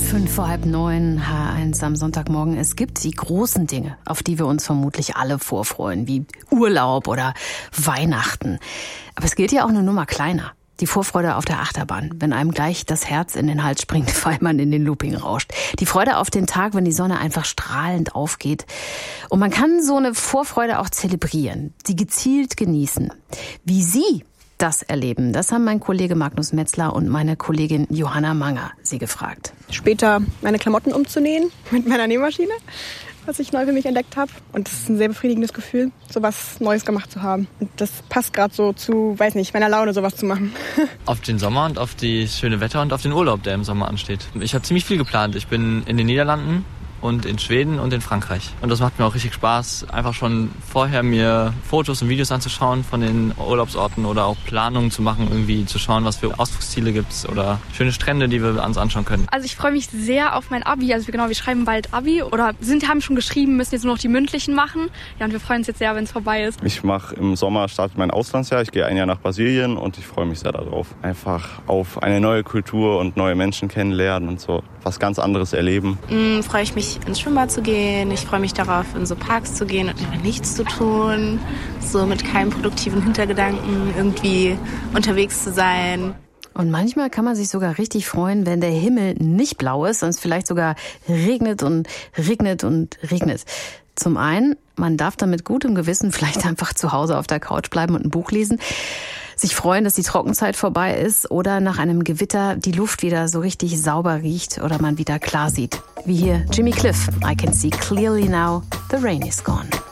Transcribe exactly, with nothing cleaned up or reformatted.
Fünf vor halb neun, H eins am Sonntagmorgen. Es gibt die großen Dinge, auf die wir uns vermutlich alle vorfreuen, wie Urlaub oder Weihnachten. Aber es gilt ja auch eine Nummer kleiner. Die Vorfreude auf der Achterbahn, wenn einem gleich das Herz in den Hals springt, weil man in den Looping rauscht. Die Freude auf den Tag, wenn die Sonne einfach strahlend aufgeht. Und man kann so eine Vorfreude auch zelebrieren, sie gezielt genießen. Wie Sie das erleben, das haben mein Kollege Magnus Metzler und meine Kollegin Johanna Manger Sie gefragt. Später meine Klamotten umzunähen mit meiner Nähmaschine, was ich neu für mich entdeckt habe. Und das ist ein sehr befriedigendes Gefühl, sowas Neues gemacht zu haben. Und das passt gerade so zu, weiß nicht, meiner Laune, sowas zu machen. Auf den Sommer und auf das schöne Wetter und auf den Urlaub, der im Sommer ansteht. Ich habe ziemlich viel geplant. Ich bin in den Niederlanden und in Schweden und in Frankreich. Und das macht mir auch richtig Spaß, einfach schon vorher mir Fotos und Videos anzuschauen von den Urlaubsorten oder auch Planungen zu machen, irgendwie zu schauen, was für Ausflugsziele gibt's oder schöne Strände, die wir uns anschauen können. Also ich freue mich sehr auf mein Abi. Also genau, wir schreiben bald Abi oder sind haben schon geschrieben, müssen jetzt nur noch die mündlichen machen. Ja, und wir freuen uns jetzt sehr, wenn es vorbei ist. Ich mache im Sommer startet mein Auslandsjahr. Ich gehe ein Jahr nach Brasilien und ich freue mich sehr darauf. Einfach auf eine neue Kultur und neue Menschen kennenlernen und so was ganz anderes erleben. Mm, freue ich mich ins Schwimmbad zu gehen. Ich freue mich darauf, in so Parks zu gehen und einfach nichts zu tun. So mit keinem produktiven Hintergedanken irgendwie unterwegs zu sein. Und manchmal kann man sich sogar richtig freuen, wenn der Himmel nicht blau ist, sondern es vielleicht sogar regnet und regnet und regnet. Zum einen, man darf dann mit gutem Gewissen vielleicht einfach zu Hause auf der Couch bleiben und ein Buch lesen, sich freuen, dass die Trockenzeit vorbei ist oder nach einem Gewitter die Luft wieder so richtig sauber riecht oder man wieder klar sieht. Wie hier Jimmy Cliff, I can see clearly now, the rain is gone.